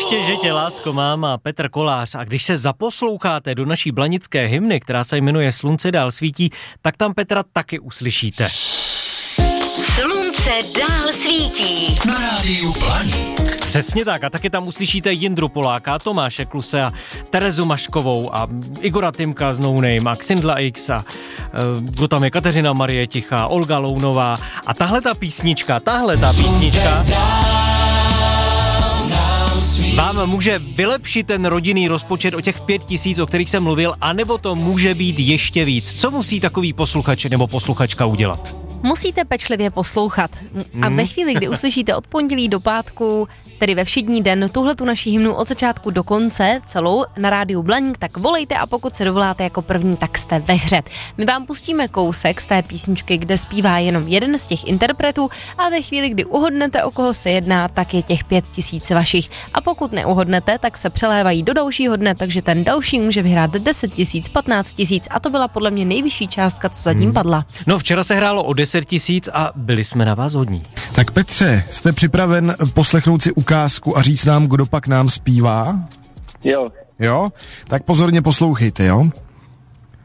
Ještě, že tě lásko mám a Petr Kolář. A když se zaposloucháte do naší blanické hymny, která se jmenuje Slunce dál svítí, tak tam Petra taky uslyšíte. Slunce dál svítí. Na rádiu Blaník. Přesně tak, a taky tam uslyšíte Jindru Poláka, Tomáše Kluse a Terezu Maškovou a Igora Tymka z No Name a Xindla X a kdo tam je, Kateřina Marie Tichá, Olga Lounová a tahle ta písnička vám může vylepšit ten rodinný rozpočet o těch 5 000, o kterých jsem mluvil, anebo to může být ještě víc. Co musí takový posluchač nebo posluchačka udělat? Musíte pečlivě poslouchat. A ve chvíli, kdy uslyšíte od pondělí do pátku, tedy ve všední den, tuhletu naší hymnu od začátku do konce, celou na rádiu Blaník, tak volejte a pokud se dovoláte jako první, tak jste ve hře. My vám pustíme kousek z té písničky, kde zpívá jenom jeden z těch interpretů a ve chvíli, kdy uhodnete, o koho se jedná, tak je těch 5 000 vašich. A pokud neuhodnete, tak se přelévají do dalšího dne, takže ten další může vyhrát 10 000, 15 000 a to byla podle mě nejvyšší částka, co zatím padla. No včera se hrálo o 10 000 a byli jsme na vás hodní. Tak Petře, jste připraven poslechnout si ukázku a říct nám, kdo pak nám zpívá? Jo. Jo? Tak pozorně poslouchejte, jo?